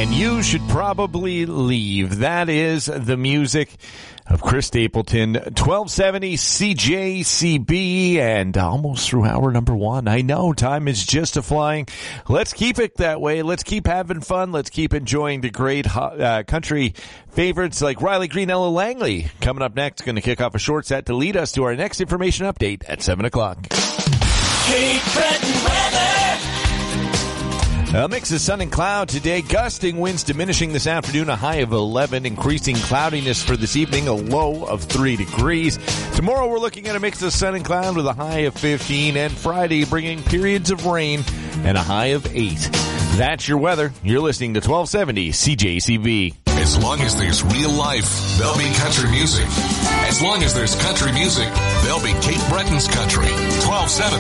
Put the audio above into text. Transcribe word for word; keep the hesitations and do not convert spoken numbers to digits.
and you should probably leave. That is the music of Chris Stapleton, twelve seventy C J C B, and almost through hour number one. I know time is just a flying. Let's keep it that way. Let's keep having fun. Let's keep enjoying the great uh, country favorites like Riley Green, Ella Langley. Coming up next, going to kick off a short set to lead us to our next information update at seven o'clock. Cape Breton weather. A mix of sun and cloud today. Gusting winds diminishing this afternoon. A high of eleven. Increasing cloudiness for this evening. A low of three degrees. Tomorrow we're looking at a mix of sun and cloud with a high of fifteen. And Friday bringing periods of rain and a high of eight. That's your weather. You're listening to twelve seventy C J C B. As long as there's real life, there'll be country music. As long as there's country music, there'll be Cape Breton's country. twelve seventy